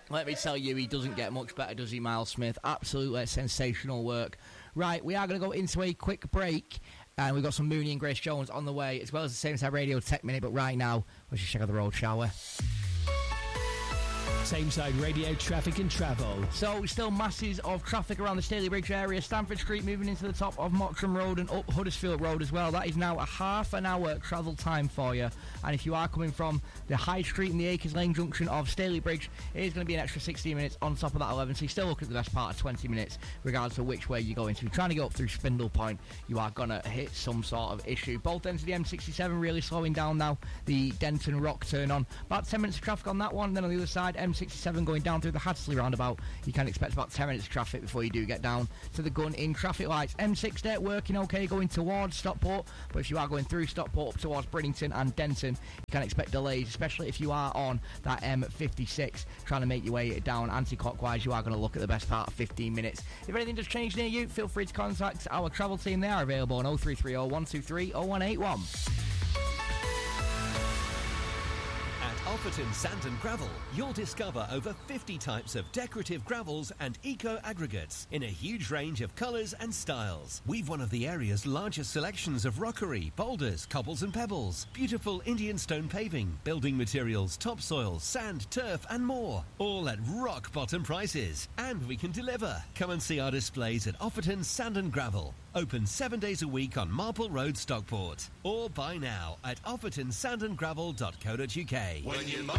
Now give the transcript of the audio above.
Let me tell you, he doesn't get much better, does he, Miles Smith? Absolutely sensational work. Right, we are going to go into a quick break, and we've got some Mooney and Grace Jones on the way, as well as the Same Side Radio Tech Minute, but right now, let's just check out the road, shall we? Same Side Radio Traffic and Travel. So, still masses of traffic around the Stalybridge area. Stamford Street moving into the top of Mottram Road and up Huddersfield Road as well. That is now a half an hour travel time for you. And if you are coming from the High Street and the Acres Lane junction of Stalybridge, it is going to be an extra 16 minutes on top of that 11. So, you still look at the best part of 20 minutes, regardless of which way you're going. So, if you're trying to go up through Spindle Point, you are going to hit some sort of issue. Both ends of the M67 really slowing down now. The Denton Rock turn on. About 10 minutes of traffic on that one. Then on the other side, M67 going down through the Hadsley roundabout. You can expect about 10 minutes of traffic before you do get down to the gun in traffic lights. M60 working okay going towards Stockport, but if you are going through Stockport up towards Bridlington and Denton, you can expect delays, especially if you are on that M56 trying to make your way down anti-clockwise. You are going to look at the best part of 15 minutes. If anything does change near you, feel free to contact our travel team. They are available on 0330 123 0181. Offerton Sand and Gravel, you'll discover over 50 types of decorative gravels and eco-aggregates in a huge range of colours and styles. We've one of the area's largest selections of rockery, boulders, cobbles and pebbles, beautiful Indian stone paving, building materials, topsoil, sand, turf and more. All at rock-bottom prices. And we can deliver. Come and see our displays at Offerton Sand and Gravel. Open 7 days a week on Marple Road, Stockport. Or buy now at offertonsandandgravel.co.uk. When you